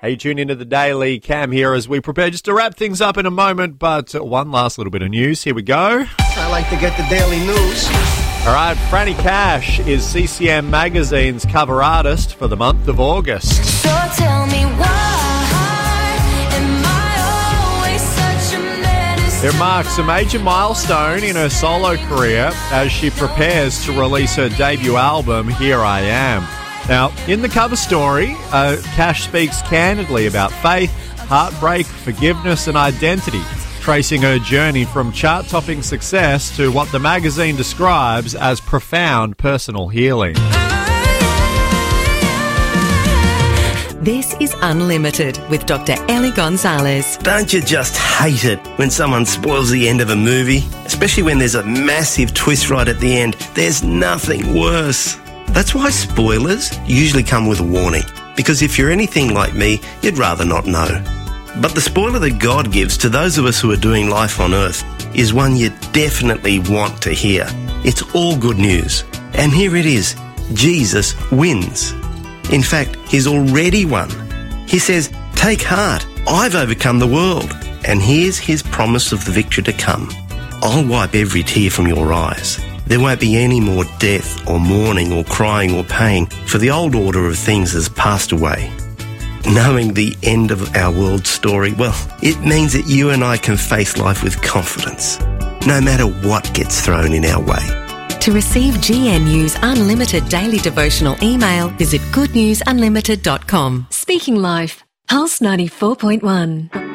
Hey, tune into the Daily. Cam here as we prepare just to wrap things up in a moment, but one last little bit of news. Here we go. I like to get the daily news. All right, Franny Cash is CCM Magazine's cover artist for the month of August. So tell me why am I always such a menace? It marks a major milestone in her solo career as she prepares to release her debut album, Here I Am. Now, in the cover story, Cash speaks candidly about faith, heartbreak, forgiveness and identity, tracing her journey from chart-topping success to what the magazine describes as profound personal healing. This is Unlimited with Dr. Ellie Gonzalez. Don't you just hate it when someone spoils the end of a movie? Especially when there's a massive twist right at the end. There's nothing worse. That's why spoilers usually come with a warning. Because if you're anything like me, you'd rather not know. But the spoiler that God gives to those of us who are doing life on earth is one you definitely want to hear. It's all good news. And here it is. Jesus wins. In fact, he's already won. He says, "Take heart, I've overcome the world." And here's his promise of the victory to come. "I'll wipe every tear from your eyes. There won't be any more death or mourning or crying or pain, for the old order of things has passed away." Knowing the end of our world story, well, it means that you and I can face life with confidence, no matter what gets thrown in our way. To receive GNU's Unlimited Daily Devotional email, visit goodnewsunlimited.com. Speaking Life, Pulse 94.1.